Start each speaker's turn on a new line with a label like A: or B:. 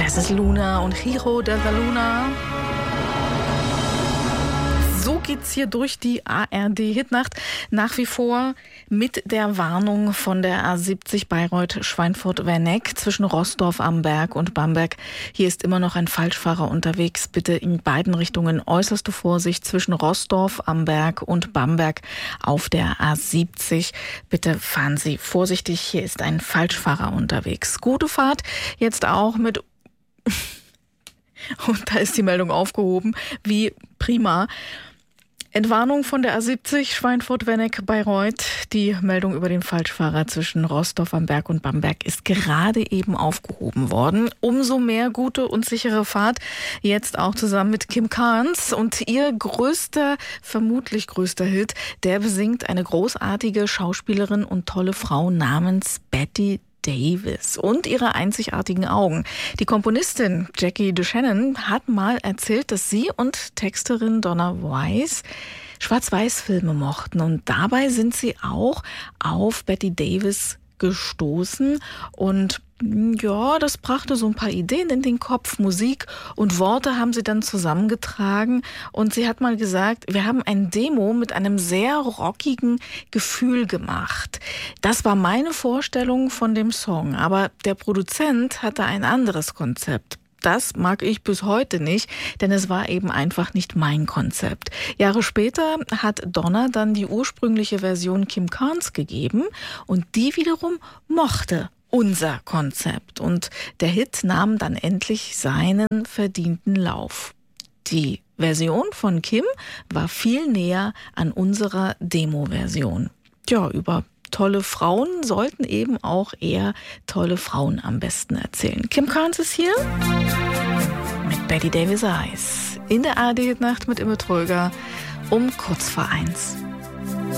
A: Es ist Luna und Giro de la Luna. So geht's hier durch die ARD-Hitnacht. Nach wie vor mit der Warnung von der A70 Bayreuth-Schweinfurt-Werneck zwischen Roßdorf am Berg und Bamberg. Hier ist immer noch ein Falschfahrer unterwegs. Bitte in beiden Richtungen äußerste Vorsicht zwischen Roßdorf am Berg und Bamberg auf der A70. Bitte fahren Sie vorsichtig. Hier ist ein Falschfahrer unterwegs. Gute Fahrt. Jetzt auch mit... Und da ist die Meldung aufgehoben. Wie prima. Entwarnung von der A70 Schweinfurt-Werneck-Bayreuth. Die Meldung über den Falschfahrer zwischen Roßdorf am Berg und Bamberg ist gerade eben aufgehoben worden. Umso mehr gute und sichere Fahrt. Jetzt auch zusammen mit Kim Carnes. Und ihr vermutlich größter Hit, der besingt eine großartige Schauspielerin und tolle Frau namens Bette Davis und ihre einzigartigen Augen. Die Komponistin Jackie DeShannon hat mal erzählt, dass sie und Texterin Donna Weiss Schwarz-Weiß-Filme mochten. Und dabei sind sie auch auf Bette Davis gestoßen. Und ja, das brachte so ein paar Ideen in den Kopf. Musik und Worte haben sie dann zusammengetragen. Und sie hat mal gesagt, wir haben ein Demo mit einem sehr rockigen Gefühl gemacht. Das war meine Vorstellung von dem Song. Aber der Produzent hatte ein anderes Konzept. Das mag ich bis heute nicht, denn es war eben einfach nicht mein Konzept. Jahre später hat Donna dann die ursprüngliche Version Kim Carnes gegeben und die wiederum mochte unser Konzept. Und der Hit nahm dann endlich seinen verdienten Lauf. Die Version von Kim war viel näher an unserer Demo-Version. Ja, über tolle Frauen sollten eben auch eher tolle Frauen am besten erzählen. Kim Carnes ist hier mit Bette Davis Eyes in der ARD-Hitnacht mit Imme Tröger um kurz vor 1.